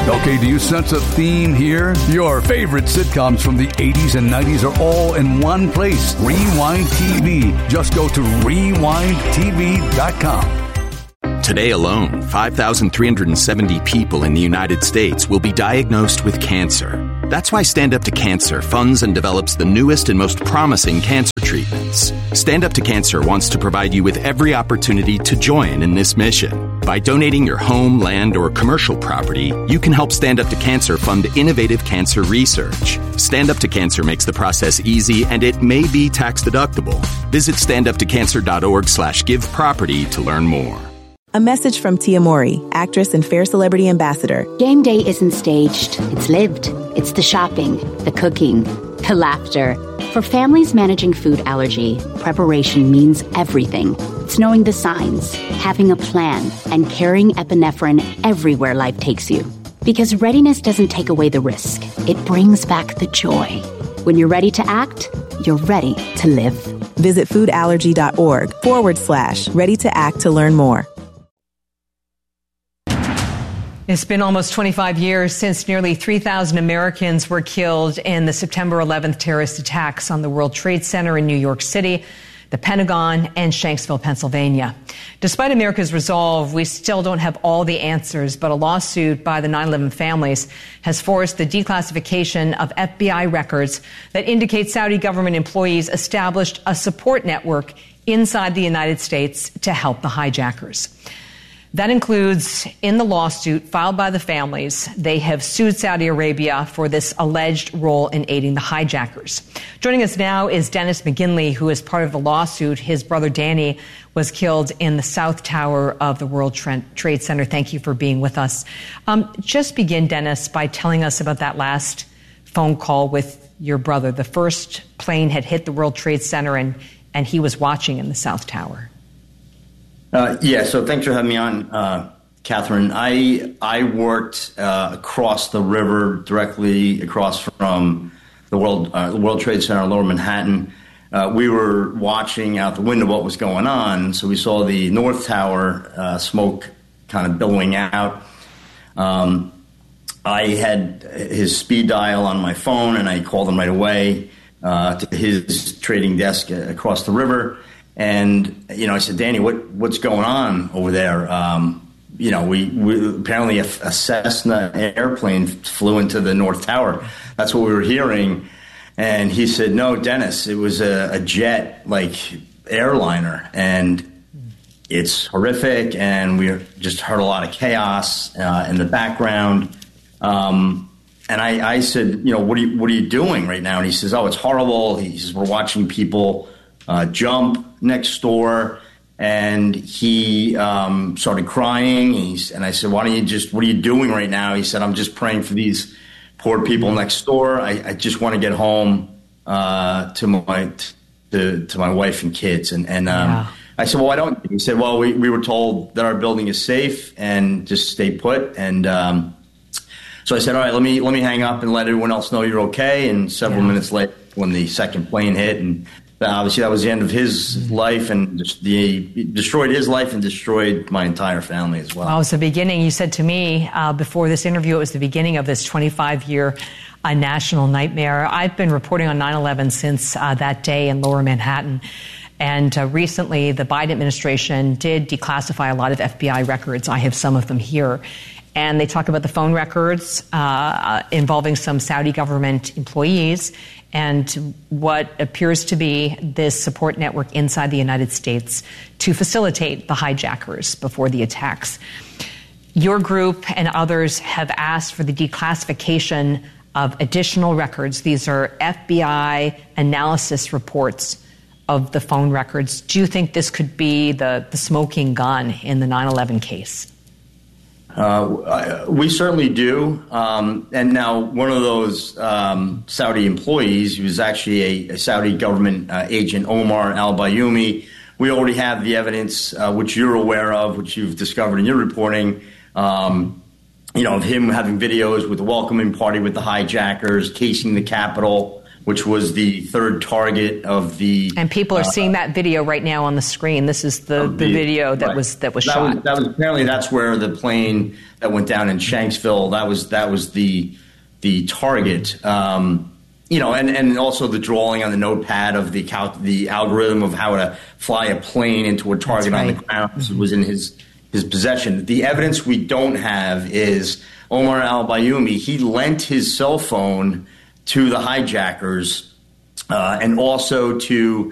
Okay, do you sense a theme here? Your favorite sitcoms from the 80s and 90s are all in one place. Rewind TV. Just go to rewindtv.com. Today alone, 5,370 people in the United States will be diagnosed with cancer. That's why Stand Up to Cancer funds and develops the newest and most promising cancer treatments. Stand Up to Cancer wants to provide you with every opportunity to join in this mission. By donating your home, land, or commercial property, you can help Stand Up to Cancer fund innovative cancer research. Stand Up to Cancer makes the process easy, and it may be tax deductible. Visit standuptocancer.org/giveproperty to learn more. A message from Tia Mowry, actress and Fair Celebrity Ambassador. Game day isn't staged. It's lived. It's the shopping, the cooking, the laughter. For families managing food allergy, preparation means everything. It's knowing the signs, having a plan, and carrying epinephrine everywhere life takes you. Because readiness doesn't take away the risk. It brings back the joy. When you're ready to act, you're ready to live. Visit foodallergy.org/ready to act to learn more. It's been almost 25 years since nearly 3,000 Americans were killed in the September 11th terrorist attacks on the World Trade Center in New York City, the Pentagon, and Shanksville, Pennsylvania. Despite America's resolve, we still don't have all the answers, but a lawsuit by the 9/11 families has forced the declassification of FBI records that indicate Saudi government employees established a support network inside the United States to help the hijackers. That includes, in the lawsuit filed by the families, they have sued Saudi Arabia for this alleged role in aiding the hijackers. Joining us now is Dennis McGinley, who is part of the lawsuit. His brother Danny was killed in the South Tower of the World Trade Center. Thank you for being with us. Just begin, Dennis, by telling us about that last phone call with your brother. The first plane had hit the World Trade Center, and he was watching in the South Tower. So thanks for having me on, Catherine. I worked across the river, directly across from the World Trade Center in Lower Manhattan. We were watching out the window what was going on, so we saw the North Tower smoke kind of billowing out. I had his speed dial on my phone, and I called him right away to his trading desk across the river. And, I said, Danny, what's going on over there? We apparently a Cessna airplane flew into the North Tower. That's what we were hearing. And he said, no, Dennis, it was a jet, airliner. And it's horrific. And we just heard a lot of chaos in the background. And I said, what are you doing right now? And he says, oh, it's horrible. He says, we're watching people jump next door, and he started crying. And I said, what are you doing right now? He said, I'm just praying for these poor people next door. I just want to get home to my wife and kids. And I said, well, why don't you? He said, well, we were told that our building is safe and just stay put. And so I said, all right, let me hang up and let everyone else know you're okay. And several minutes later, when the second plane hit, and obviously that was the end of his life, and destroyed his life and destroyed my entire family as well. Well, it was the beginning. You said to me before this interview, it was the beginning of this 25-year national nightmare. I've been reporting on 9/11 since that day in Lower Manhattan. And recently, the Biden administration did declassify a lot of FBI records. I have some of them here. And they talk about the phone records involving some Saudi government employees and what appears to be this support network inside the United States to facilitate the hijackers before the attacks. Your group and others have asked for the declassification of additional records. These are FBI analysis reports of the phone records. Do you think this could be the smoking gun in the 9/11 case? We certainly do. And now one of those Saudi employees, he was actually a Saudi government agent, Omar al-Bayoumi. We already have the evidence, which you're aware of, which you've discovered in your reporting, of him having videos with the welcoming party with the hijackers, casing the Capitol, which was the third target of the. And people are seeing that video right now on the screen. This is the video that was shot. That was apparently that's where the plane that went down in Shanksville. That was the target. And also the drawing on the notepad of the algorithm of how to fly a plane into a target on the ground was in his possession. The evidence we don't have is Omar al-Bayoumi. He lent his cell phone to the hijackers and also to